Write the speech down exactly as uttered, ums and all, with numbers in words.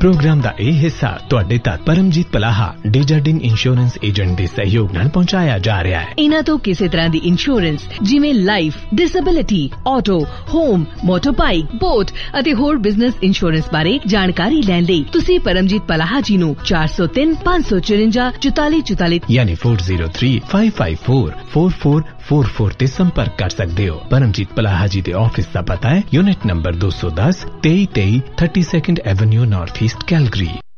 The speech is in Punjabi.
ਪ੍ਰੋਗਰਾਮ ਦਾ ਇਹ ਹਿੱਸਾ ਤੁਹਾਡੇ ਤੱਕ ਪਰਮਜੀਤ ਪਲਾਹਾ ਡੇਜਰਡਿੰਗ ਇੰਸ਼ੋਰੈਂਸ ਏਜੰਟ ਦੇ ਸਹਿਯੋਗ ਨਾਲ ਪਹੁੰਚਾਇਆ ਜਾ ਰਿਹਾ ਹੈ। ਇਹਨਾਂ ਤੋਂ ਕਿਸੇ ਤਰ੍ਹਾਂ ਦੀ ਇੰਸ਼ੋਰੈਂਸ ਜਿਵੇਂ life, disability, auto, home, ਮੋਟਰਬਾਈਕ, boat ਅਤੇ ਹੋਰ ਬਿਜ਼ਨਸ ਇੰਸ਼ੋਰੈਂਸ ਬਾਰੇ ਜਾਣਕਾਰੀ ਲੈਣ ਲਈ ਤੁਸੀਂ ਪਰਮਜੀਤ ਪਲਾਹਾ ਜੀ ਨੂੰ ਚਾਰ ਸੌ ਤਿੰਨ ਪੰਜ ਸੌ ਚੁਰੰਜਾ ਚੁਤਾਲੀ ਚੁਤਾਲੀ ਯਾਨੀ ਚਾਰ ਜ਼ੀਰੋ ਤਿੰਨ ਪੰਜ ਪੰਜ ਚਾਰ ਚਾਰ ਚਾਰ ਚਾਰ ਚਾਰ ਤੇ ਸੰਪਰਕ ਕਰ ਸਕਦੇ ਹੋ। ਪਰਮਜੀਤ ਪਲਾਹਾ ਜੀ ਦੇ ਆਫਿਸ ਦਾ ਪਤਾ ਹੈ ਯੂਨਿਟ ਨੰਬਰ ਦੋ ਸੌ ਦਸ ਤੇਈ ਤੇਈ thirty second avenue north East Calgary.